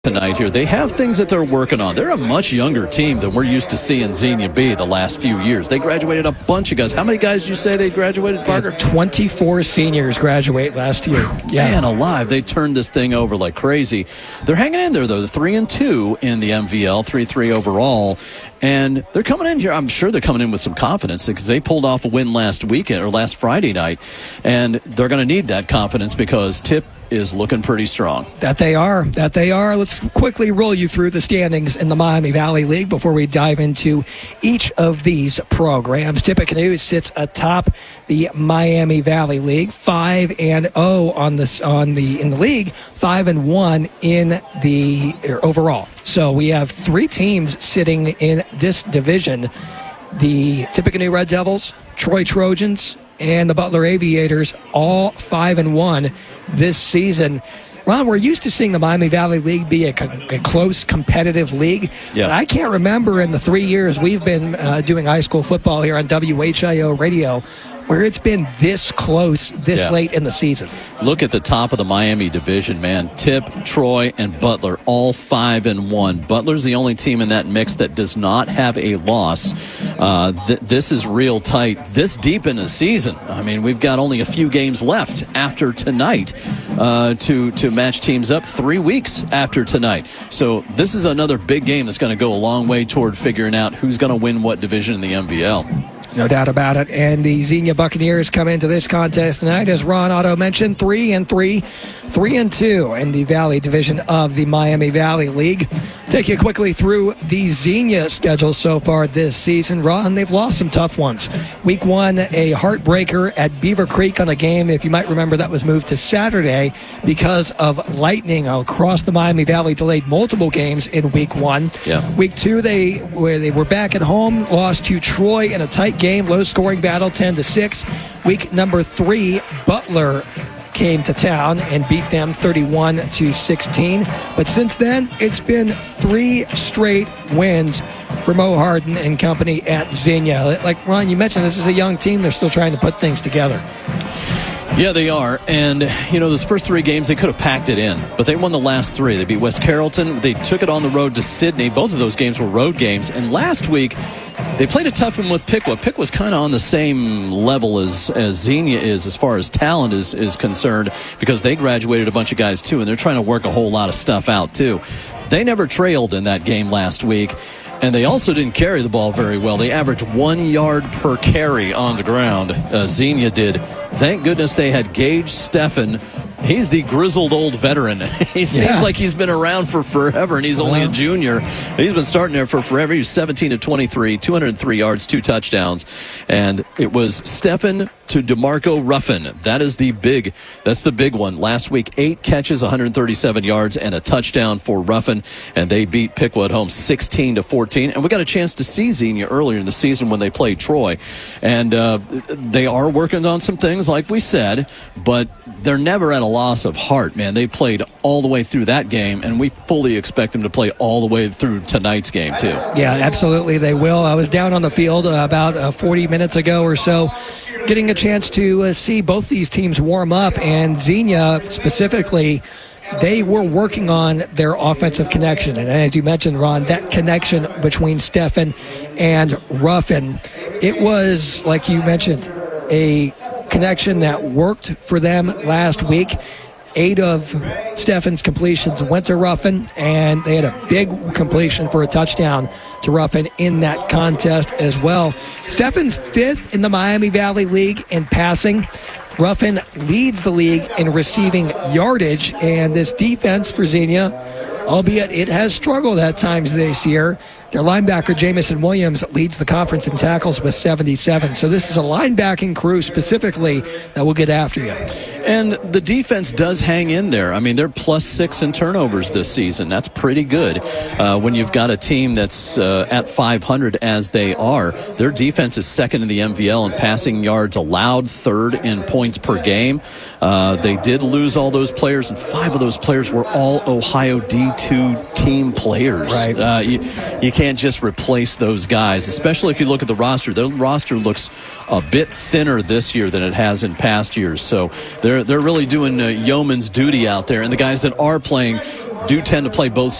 tonight here. They have things that they're working on. They're a much younger team than we're used to seeing Xenia be the last few years. They graduated a bunch of guys. How many guys did you say they graduated, Parker? 24 seniors graduate last year. Yeah. Man alive, they turned this thing over like crazy. They're hanging in there, though. They're 3-2 in the MVL, 3-3 overall. And they're coming in here. I'm sure they're coming in with some confidence because they pulled off a win last weekend or last Friday night. And they're going to need that confidence because Tip is looking pretty strong. That they are. Let's quickly roll you through the standings in the Miami Valley League before we dive into each of these programs. Tippecanoe sits atop the Miami Valley League, 5-0 in the league, 5-1 in the overall. So we have three teams sitting in this division: the Tippecanoe Red Devils, Troy Trojans, and the Butler Aviators, all 5-1 this season. Ron, we're used to seeing the Miami Valley League be a close, competitive league. Yeah. But I can't remember in the 3 years we've been doing high school football here on WHIO Radio where it's been this close, late in the season. Look at the top of the Miami division, man. Tip, Troy, and Butler, all 5-1. Butler's the only team in that mix that does not have a loss. This is real tight. This deep in the season, I mean, we've got only a few games left after tonight to match teams up 3 weeks after tonight. So this is another big game that's going to go a long way toward figuring out who's going to win what division in the MVL. No doubt about it. And the Xenia Buccaneers come into this contest tonight, as Ron Otto mentioned, 3-3, 3-2 in the Valley Division of the Miami Valley League. Take you quickly through the Xenia schedule so far this season. Ron, they've lost some tough ones. Week 1, a heartbreaker at Beaver Creek on a game, if you might remember, that was moved to Saturday because of lightning across the Miami Valley. Delayed multiple games in Week 1. Yeah. Week 2, they were back at home, lost to Troy in a tight game, low-scoring battle, 10-6. Week number 3, Butler came to town and beat them 31-16. But since then, it's been 3 straight wins for Mo Hardin and company at Xenia. Like Ron, you mentioned, this is a young team. They're still trying to put things together. Yeah, they are. And, those first 3 games, they could have packed it in. But they won the last 3. They beat West Carrollton. They took it on the road to Sydney. Both of those games were road games. And last week, they played a tough one with Piqua. Piqua's kind of on the same level as Xenia is as far as talent is concerned because they graduated a bunch of guys, too, and they're trying to work a whole lot of stuff out, too. They never trailed in that game last week. And they also didn't carry the ball very well. They averaged 1 yard per carry on the ground. Xenia did. Thank goodness they had Gage Steffen. He's the grizzled old veteran. He seems like he's been around for forever, and he's only a junior. He's been starting there for forever. He was 17-23, 203 yards, 2 touchdowns. And it was Steffen to DeMarco Ruffin. That's the big one. Last week, 8 catches, 137 yards, and a touchdown for Ruffin. And they beat Piqua at home 16-14. And we got a chance to see Xenia earlier in the season when they played Troy. And they are working on some things, like we said, but they're never at a loss of heart, man. They played all the way through that game, and we fully expect them to play all the way through tonight's game, too. Yeah, absolutely they will. I was down on the field about 40 minutes ago or so, getting a chance to see both these teams warm up, and Xenia specifically, they were working on their offensive connection. And as you mentioned, Ron, that connection between Steffen and Ruffin, it was, like you mentioned, a connection that worked for them last week. 8 of Steffen's completions went to Ruffin, and they had a big completion for a touchdown to Ruffin in that contest as well. Steffen's 5th in the Miami Valley League in passing. Ruffin leads the league in receiving yardage, and this defense for Xenia, albeit it has struggled at times this year, their linebacker, Jamison Williams, leads the conference in tackles with 77. So this is a linebacking crew specifically that will get after you. And the defense does hang in there. I mean, they're +6 in turnovers this season. That's pretty good. When you've got a team that's at 500 as they are, their defense is 2nd in the MVL in passing yards allowed, 3rd in points per game. They did lose all those players, and 5 of those players were all Ohio D2 team players. Right. You can't just replace those guys, especially if you look at the roster. Their roster looks a bit thinner this year than it has in past years. So they're really doing yeoman's duty out there. And the guys that are playing, do tend to play both